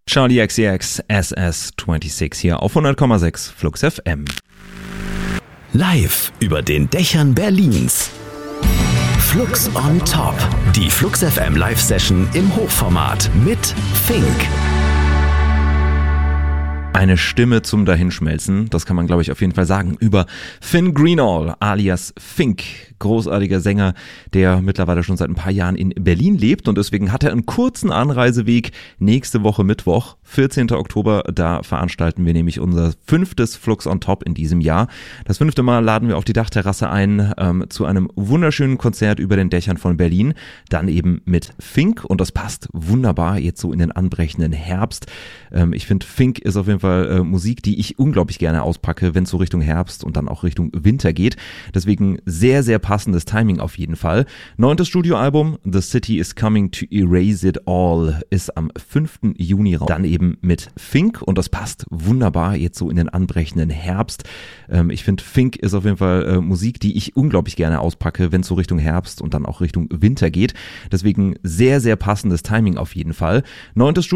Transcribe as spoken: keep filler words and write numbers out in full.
Charlie X C X S S sechsundzwanzig hier auf hundert Komma sechs Flux F M. Live über den Dächern Berlins. Flux on Top. Die Flux F M Live-Session im Hochformat mit Fink. Eine Stimme zum Dahinschmelzen, das kann man, glaube ich, auf jeden Fall sagen, über Finn Greenall alias Fink, großartiger Sänger, der mittlerweile schon seit ein paar Jahren in Berlin lebt und deswegen hat er einen kurzen Anreiseweg. Nächste Woche Mittwoch, vierzehnten Oktober, da veranstalten wir nämlich unser fünftes Flux on Top in diesem Jahr. Das fünfte Mal laden wir auf die Dachterrasse ein ähm, zu einem wunderschönen Konzert über den Dächern von Berlin, dann eben mit Fink und das passt wunderbar jetzt so in den anbrechenden Herbst. Ähm, ich finde, Fink ist auf jeden Fall Äh, Musik, die ich unglaublich gerne auspacke, wenn es so Richtung Herbst und dann auch Richtung Winter geht. Deswegen sehr, sehr passendes Timing auf jeden Fall. Neuntes Studioalbum, The City is Coming to Erase It All, ist am fünften Juni raus. Dann eben mit Fink und das passt wunderbar jetzt so in den anbrechenden Herbst. Ähm, ich finde, Fink ist auf jeden Fall äh, Musik, die ich unglaublich gerne auspacke, wenn es so Richtung Herbst und dann auch Richtung Winter geht. Deswegen sehr, sehr passendes Timing auf jeden Fall. Neuntes